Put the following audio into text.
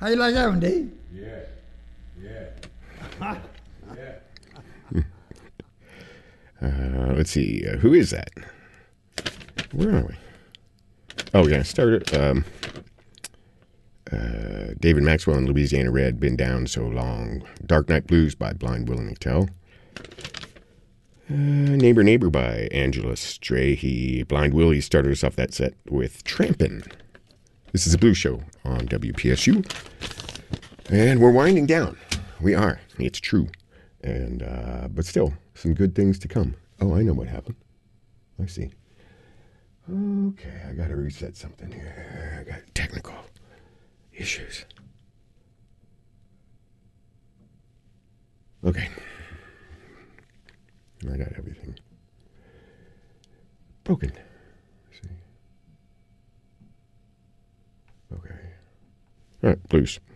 How you like that one, Dave? Let's see. Who is that? Where are we? Oh, yeah. Started. David Maxwell and Louisiana Red, Been Down So Long. Dark Night Blues by Blind Willie McTell. Neighbor Neighbor by Angela Strahe. Blind Willie started us off that set with Trampin'. This is a blues show on WPSU. And we're winding down. We are. It's true. And but still, some good things to come. Oh, I know what happened. I see. Okay, I gotta reset something here. I got technical issues. Okay. I got everything broken. Let's see. Okay. All right, blues.